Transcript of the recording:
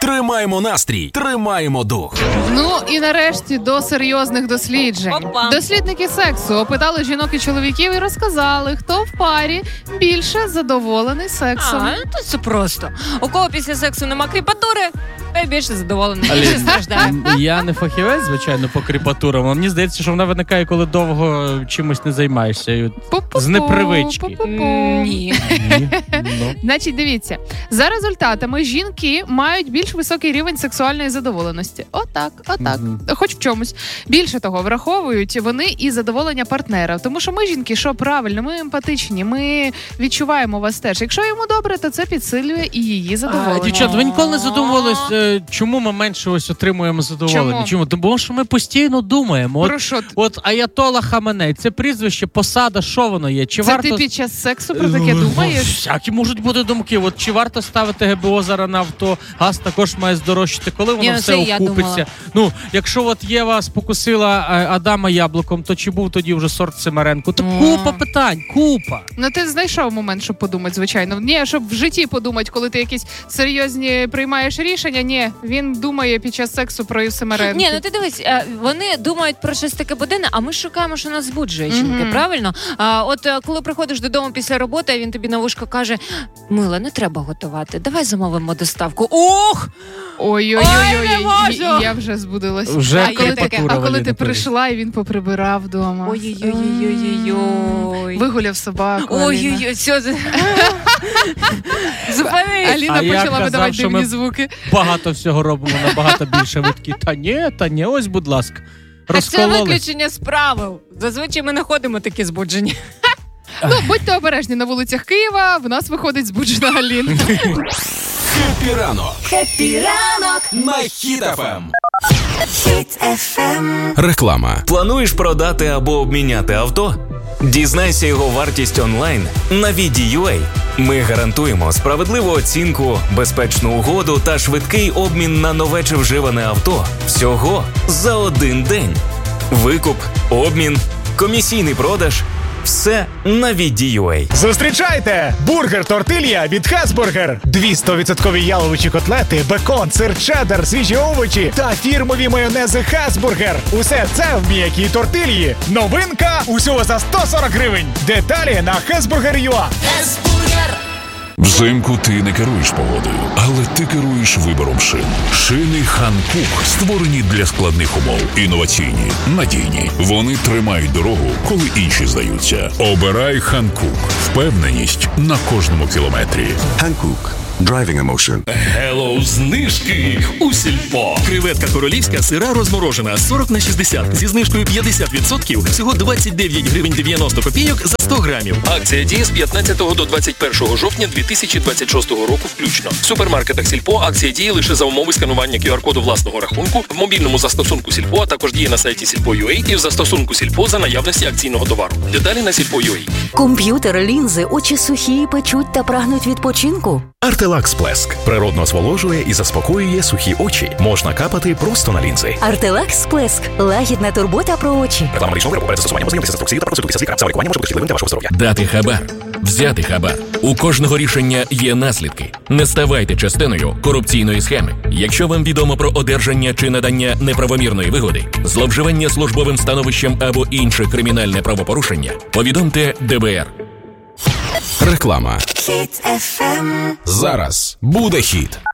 Тримаємо настрій, тримаємо дух. Ну і нарешті до серйозних досліджень. Опа. Дослідники сексу опитали жінок і чоловіків і розказали, хто в парі більше задоволений сексом. То це просто. У кого після сексу нема кріпатури, той більше задоволений, більше страждає. Я не фахівець, звичайно, по кріпатурам, але мені здається, що вона виникає, коли довго чимось не займаєшся. І з непривички. Ні. Значить, дивіться, за результатами жінки мають більш високий рівень сексуальної задоволеності. Отак. Хоч в чомусь. Більше того, враховують вони і задоволення партнера. Тому що ми, жінки, що правильно, ми емпатичні, ми відчуваємо вас теж. Якщо йому добре, то це підсилює і її задоволення. Дівчат, ви ніколи не задумувались, чому ми менше ось отримуємо задоволення? Чому? Тому що ми постійно думаємо. От Аятола Хаменей, це прізвище, посада, що воно є? Чи це варто... ти під час сексу про таке думаєш? Всякі можуть бути думки. От чи варто ставити ГБО зараз на авто? Газ також має здорожчати. Коли воно все окупиться? Ну, якщо от Єва спокусила Адама яблуком, то чи був тоді вже сорт Семеренко? То купа питань, купа. Ну ти знайшов момент, щоб подумати, звичайно. Ні, щоб в житті подумати, коли ти якісь серйозні приймаєш рішення. Ні, він думає під час сексу про Семеренко. Ні, ну ти дивись, вони думають про щось таке буденне, а ми шукаємо, що нас збуджує, жінки, правильно? От коли приходиш додому після роботи, він тобі на вушко каже: "Мила, не треба готувати, давай замовимо доставку". Ох! Ой-ой-ой, не можу! Я вже збудилась. Вже А коли ти прийшла, і він поприбирав вдома. Ой-ой-ой-ой-ой. Вигуляв собаку. Ой-ой-ой, все. Зупинись. Аліна почала видавати дивні звуки. Багато всього робимо, набагато більше. Ви такі, та ні, ось, будь ласка. Це виключення з правил. Зазвичай ми не ходимо такі збуджені. Ну, будьте обережні на вулицях Києва, в нас виходить збуджена Аліна. Хеппі ранок. Хеппі ранок На Хіт ФМ. Хіт ФМ. Реклама. Плануєш продати або обміняти авто? Дізнайся його вартість онлайн на VD.ua. Ми гарантуємо справедливу оцінку, безпечну угоду та швидкий обмін на нове чи вживане авто. Всього за один день. Викуп, обмін, комісійний продаж – все на VD.ua. Зустрічайте! Бургер Тортилья від Хесбургер. 200% яловичі котлети, бекон, сир чеддер, свіжі овочі та фірмові майонези Хесбургер. Усе це в м'якій тортильї. Новинка усього за 140 гривень. Деталі на Хесбургер.ua. Взимку ти не керуєш погодою, але ти керуєш вибором шин. Шини Ханкук створені для складних умов. Інноваційні, надійні. Вони тримають дорогу, коли інші здаються. Обирай Ханкук. Впевненість на кожному кілометрі. Hankook. Driving emotion. Hello, знижки у Сільпо. Креветка королівська сира розморожена 40/60 зі знижкою 50%, всього 29 гривень 90 копійок за 100 грамів. Акція діє з 15 до 21 жовтня 2026 року включно. В супермаркетах Сільпо акція діє лише за умови сканування QR-коду власного рахунку, в мобільному застосунку Сільпо, а також діє на сайті Сільпо.ua і в застосунку Сільпо за наявності акційного товару. Деталі на Сільпо.ua. Комп'ютер, лінзи, очі сухі, печуть та прагнуть відпочинку? Артелакс Плеск природно зволожує і заспокоює сухі очі. Можна капати просто на лінзи. Артелакс Плеск – лагідна турбота про очі. Реклама медичного виробу перед застосуванням ознайомитися з інструкцією та проконсультуйтеся з лікарем. Саме лікування може бути шкідливим для вашого здоров'я. Дати хабар. Взяти хабар. У кожного рішення є наслідки. Не ставайте частиною корупційної схеми. Якщо вам відомо про одержання чи надання неправомірної вигоди, зловживання службовим становищем або інше кримінальне правопорушення, повідомте ДБР. Реклама. Хіт ФМ. Зараз буде хіт.